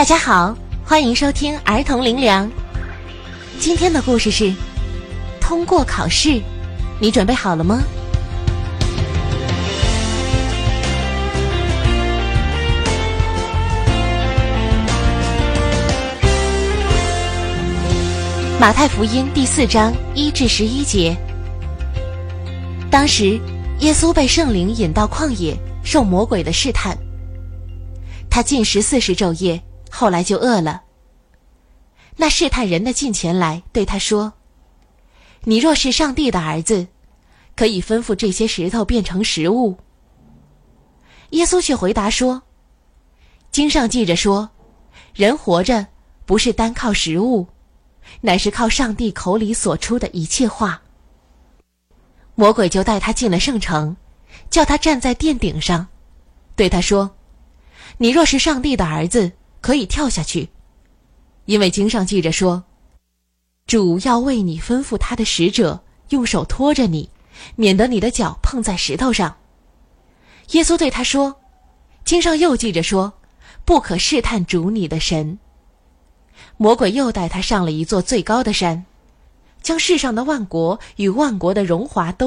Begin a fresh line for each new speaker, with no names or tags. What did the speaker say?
大家好，欢迎收听儿童灵粮。今天的故事是通过考试，你准备好了吗？马太福音第4章1至11节。当时耶稣被圣灵引到旷野，受魔鬼的试探。他禁食40昼夜，后来就饿了。那试探人的近前来，对他说：你若是上帝的儿子，可以吩咐这些石头变成食物。耶稣却回答说：经上记着说，人活着不是单靠食物，乃是靠上帝口里所出的一切话。魔鬼就带他进了圣城，叫他站在殿顶上，对他说：你若是上帝的儿子，可以跳下去，因为经上记着说，主要为你吩咐他的使者，用手托着你，免得你的脚碰在石头上。耶稣对他说，经上又记着说，不可试探主你的神。魔鬼又带他上了一座最高的山，将世上的万国与万国的荣华都